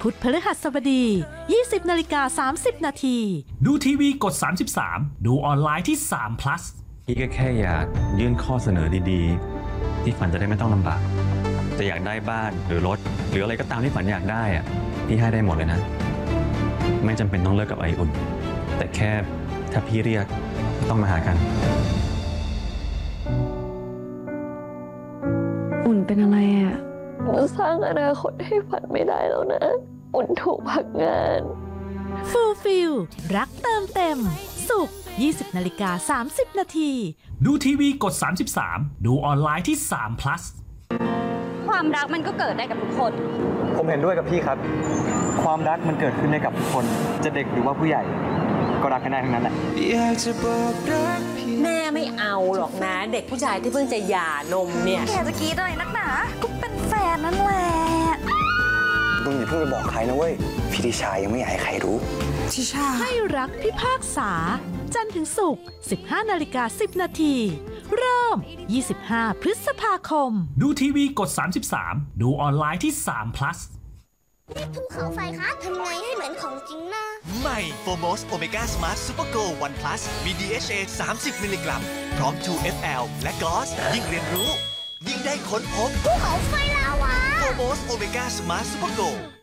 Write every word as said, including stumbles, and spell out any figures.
พุธพฤหัสบดี ยี่สิบนาฬิกาสามสิบนาทีดูทีวีกดสามสิบสามดูออนไลน์ที่สาม plus พี่ก็แค่อยากยื่นข้อเสนอดีๆ ที่ฝันจะได้ไม่ต้องลำบาก จะอยากได้บ้านหรือรถ หรืออะไรก็ตามที่ฝันอยากได้อะพี่ให้ได้หมดเลยนะ ไม่จำเป็นต้องเลิกกับไออุ่น แต่แค่ถ้าพี่เรียกก็ต้องมาหากันอุ่นเป็นอะไรอ่ะเราสร้างอนาคตให้ฝันไม่ได้แล้วนะ อุ่นถูกพักงานฟูลฟิลรักเติมเต็ม สุกร์ ยี่สิบนาฬิกาสามสิบนาทีดูทีวีกดสามสิบสามดูออนไลน์ที่สาม plus ความรักมันก็เกิดได้กับทุกคนผมเห็นด้วยกับพี่ครับ ความรักมันเกิดขึ้นได้กับทุกคน จะเด็กหรือว่าผู้ใหญ่ ก็รักกันได้ทั้งนั้นแหละแม่ไม่เอาหรอกนะ เด็กผู้ชายที่เพิ่งจะหย่านมเนี่ยแกจะกรีดอะไรนักหนาก็เป็นแฟนนั่นแหละมึงอย่าเพิ่งไปบอกใครนะเว้ย พี่ทิชายังไม่อยากให้ใครรู้ชิชาให้รักพิพากษา จันทร์ถึงศุกร์ สิบห้านาฬิกาสิบนาที เริ่ม ยี่สิบห้าพฤษภาคมดูทีวีกดสามสิบสามดูออนไลน์ที่สาม plus ภูเขาไฟคะทำไงให้เหมือนของจริงนะใหม่โฟโมสโอเมก้าสมาร์ทซูเปอร์โกลวันพลัสมี ดี เอช เอ สามสิบมิลลิกรัมพร้อม ทู เอฟ แอล และกอสยิ่งเรียนรู้ ยิ่งได้ค้นพบภูเขาไฟลาวาโฟโมสโอเมก้าสมาร์ทซูเปอร์โกล